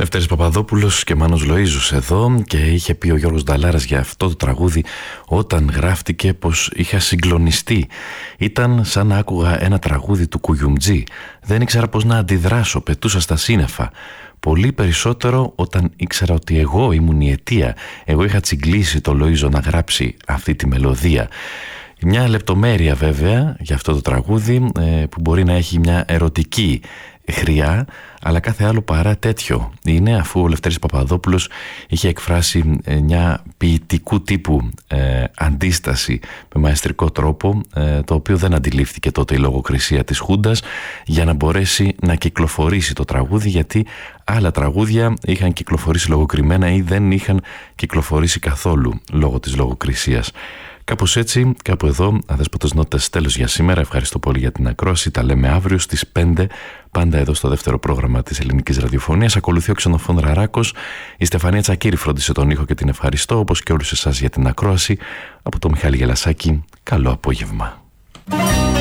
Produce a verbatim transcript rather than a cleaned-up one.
Λευτέρης Παπαδόπουλος και Μάνος Λοΐζος εδώ, και είχε πει ο Γιώργος Νταλάρας για αυτό το τραγούδι όταν γράφτηκε πως είχα συγκλονιστεί. Ήταν σαν να άκουγα ένα τραγούδι του Κουγιουμτζή. Δεν ήξερα πως να αντιδράσω, πετούσα στα σύννεφα. Πολύ περισσότερο όταν ήξερα ότι εγώ ήμουν η αιτία. Εγώ είχα τσιγκλίσει το Λοΐζο να γράψει αυτή τη μελωδία. Μια λεπτομέρεια βέβαια για αυτό το τραγούδι που μπορεί να έχει μια ερωτική χρειά, αλλά κάθε άλλο παρά τέτοιο είναι, αφού ο Λευτέρης Παπαδόπουλος είχε εκφράσει μια ποιητικού τύπου ε, αντίσταση με μαεστρικό τρόπο, ε, το οποίο δεν αντιλήφθηκε τότε η λογοκρισία της Χούντας για να μπορέσει να κυκλοφορήσει το τραγούδι, γιατί άλλα τραγούδια είχαν κυκλοφορήσει λογοκριμένα ή δεν είχαν κυκλοφορήσει καθόλου λόγω της λογοκρισίας. Κάπως έτσι, κάπου εδώ, Αδέσποτες Νότες, τέλος για σήμερα. Ευχαριστώ πολύ για την ακρόαση. Τα λέμε αύριο στις πέντε, πάντα εδώ στο δεύτερο πρόγραμμα της ελληνικής ραδιοφωνίας. Ακολουθεί ο Ξενοφών Ραράκος. Η Στεφανία Τσακύρη φρόντισε τον ήχο και την ευχαριστώ, όπως και όλους εσάς για την ακρόαση. Από το Μιχάλη Γελασάκη, καλό απόγευμα.